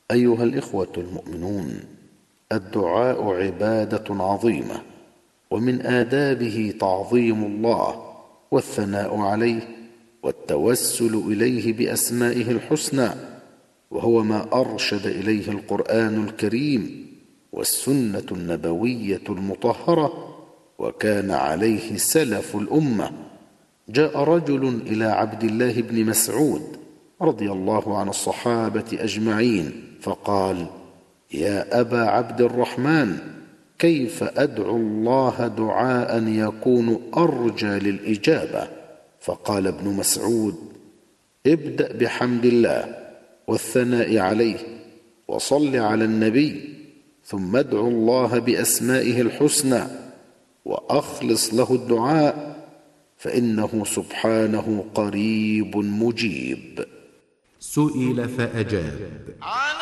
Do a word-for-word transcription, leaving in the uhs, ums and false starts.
أيها الإخوة المؤمنون، الدعاء عبادة عظيمة، ومن آدابه تعظيم الله والثناء عليه والتوسل إليه بأسمائه الحسنى، وهو ما أرشد إليه القرآن الكريم والسنة النبوية المطهرة، وكان عليه سلف الأمة. جاء رجل إلى عبد الله بن مسعود رضي الله عن الصحابة أجمعين فقال: يا أبا عبد الرحمن، كيف أدعو الله دعاء يكون أرجى للإجابة؟ فقال ابن مسعود: ابدأ بحمد الله والثناء عليه وصل على النبي، ثم ادعو الله بأسمائه الحسنى وأخلص له الدعاء، فإنه سبحانه قريب مجيب. سئل فأجاب: